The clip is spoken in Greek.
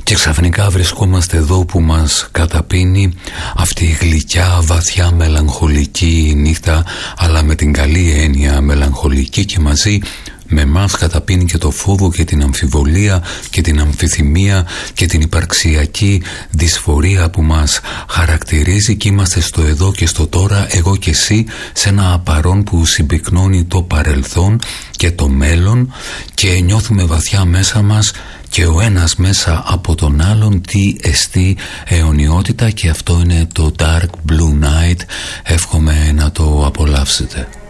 Και ξαφνικά βρισκόμαστε εδώ που μας καταπίνει αυτή η γλυκιά, βαθιά, μελαγχολική νύχτα, αλλά με την καλή έννοια μελαγχολική, και μαζί με μας καταπίνει και το φόβο και την αμφιβολία και την αμφιθυμία και την υπαρξιακή δυσφορία που μας χαρακτηρίζει, και είμαστε στο εδώ και στο τώρα, εγώ και εσύ, σε ένα παρόν που συμπυκνώνει το παρελθόν και το μέλλον, και νιώθουμε βαθιά μέσα μας και ο ένας μέσα από τον άλλον τι εστί αιωνιότητα, και αυτό είναι το Dark Blue Night. Εύχομαι να το απολαύσετε.